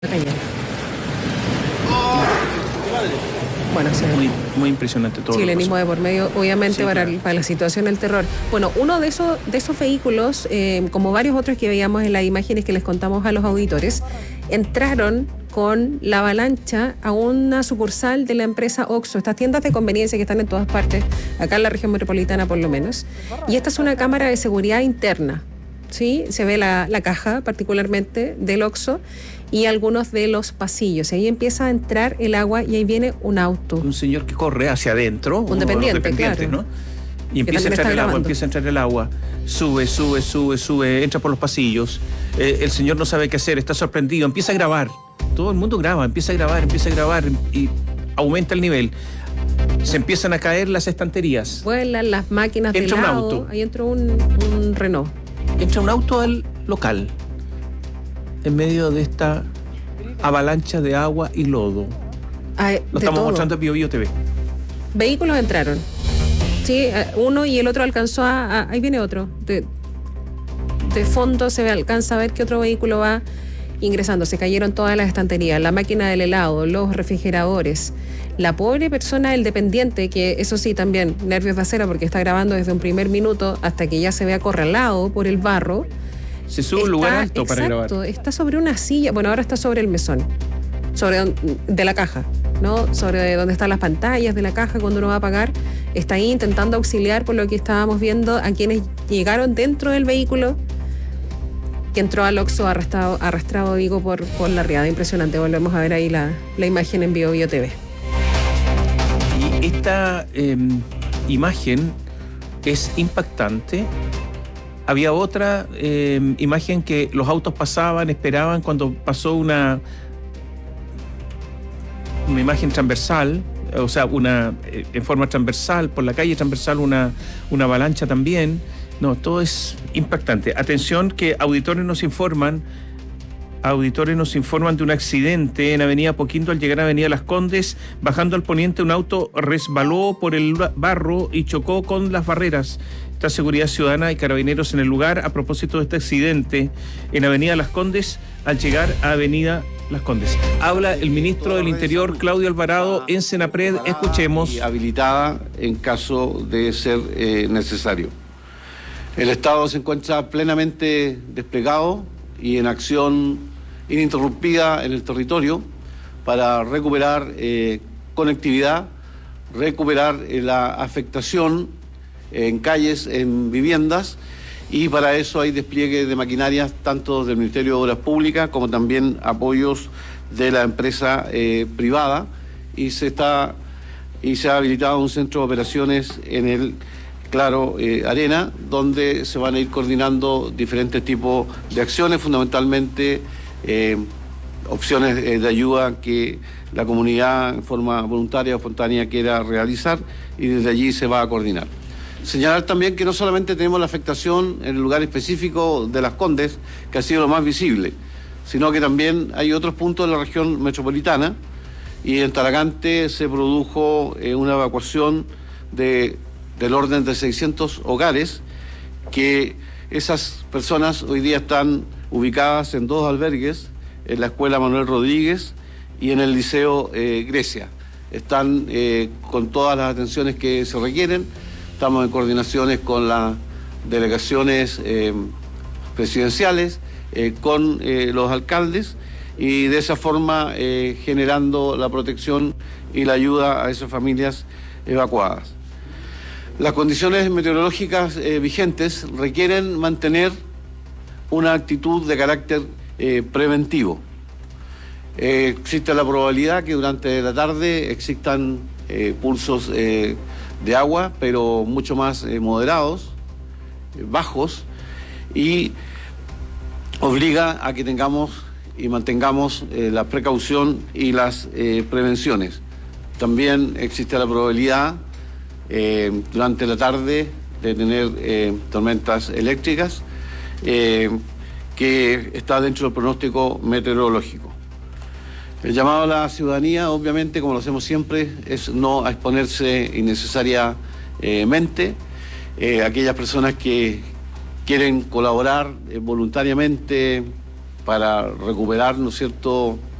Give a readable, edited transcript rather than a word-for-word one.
Relleno. Bueno, sí. Muy impresionante todo. Chilenismo de por medio, obviamente, Sí, para, claro. para la situación del terror. Bueno, uno de esos vehículos, como varios otros que veíamos en las imágenes que les contamos a los auditores, entraron con la avalancha a una sucursal de la empresa Oxxo, estas tiendas de conveniencia que están en todas partes, acá en la región metropolitana por lo menos. Y esta es una cámara de seguridad interna, ¿sí? Se ve la caja particularmente del Oxxo y algunos de los pasillos. Y ahí empieza a entrar el agua y ahí viene un auto. Un señor que corre hacia adentro, Un dependiente, claro. ¿no? Y empieza a entrar el agua, sube, entra por los pasillos. El señor no sabe qué hacer, está sorprendido, empieza a grabar. Todo el mundo graba, empieza a grabar y aumenta el nivel. Se empiezan a caer las estanterías. Vuelan las máquinas de helado. Entra un auto. Ahí entró un Renault. Entra un auto al local, en medio de esta avalancha de agua y lodo. Lo estamos mostrando en Bio TV. Vehículos entraron. Sí, uno y el otro alcanzó ahí viene otro. De fondo alcanza a ver que otro vehículo va ingresando. Se cayeron todas las estanterías, la máquina del helado, los refrigeradores. La pobre persona, el dependiente, que eso sí también, nervios de acero porque está grabando desde un primer minuto hasta que ya se ve acorralado por el barro. Se sube a un lugar alto para grabar. Exacto, está sobre una silla, bueno, ahora está sobre el mesón, de la caja, ¿no? Sobre donde están las pantallas de la caja cuando uno va a pagar. Está ahí intentando auxiliar, por lo que estábamos viendo, a quienes llegaron dentro del vehículo que entró al Oxxo arrastrado digo, por la riada. Impresionante, volvemos a ver ahí la imagen en Bio TV. Y esta imagen es impactante. Había otra imagen que los autos pasaban, esperaban cuando pasó una imagen transversal, o sea, en forma transversal, por la calle transversal, una avalancha también. No, todo es impactante. Atención que auditores nos informan de un accidente en Avenida Apoquindo al llegar a Avenida Las Condes. Bajando al poniente, un auto resbaló por el barro y chocó con las barreras. Está Seguridad Ciudadana y Carabineros en el lugar a propósito de este accidente en Avenida Las Condes al llegar a Avenida Las Condes. Habla el ministro del Interior, Claudio Alvarado, en Senapred. Escuchemos. Y habilitada en caso de ser necesario. El Estado se encuentra plenamente desplegado y en acción ininterrumpida en el territorio para recuperar conectividad, recuperar la afectación en calles, en viviendas, y para eso hay despliegue de maquinarias tanto del Ministerio de Obras Públicas como también apoyos de la empresa privada, y se ha habilitado un centro de operaciones en el Claro Arena, donde se van a ir coordinando diferentes tipos de acciones, fundamentalmente opciones de ayuda que la comunidad en forma voluntaria o espontánea quiera realizar, y desde allí se va a coordinar. Señalar también que no solamente tenemos la afectación en el lugar específico de Las Condes, que ha sido lo más visible, sino que también hay otros puntos de la región metropolitana, y en Talagante se produjo una evacuación del orden de 600 hogares, que esas personas hoy día están ubicadas en 2 albergues, en la Escuela Manuel Rodríguez y en el Liceo Grecia. Están con todas las atenciones que se requieren. Estamos en coordinaciones con las delegaciones presidenciales, con los alcaldes, y de esa forma generando la protección y la ayuda a esas familias evacuadas. Las condiciones meteorológicas vigentes requieren mantener una actitud de carácter preventivo. Existe la probabilidad que durante la tarde existan pulsos de agua, pero mucho más moderados, bajos, y obliga a que tengamos y mantengamos la precaución y las prevenciones. También existe la probabilidad durante la tarde de tener tormentas eléctricas, que está dentro del pronóstico meteorológico. El llamado a la ciudadanía, obviamente, como lo hacemos siempre, es no a exponerse innecesariamente. Aquellas personas que quieren colaborar voluntariamente para recuperar, ¿no es cierto?,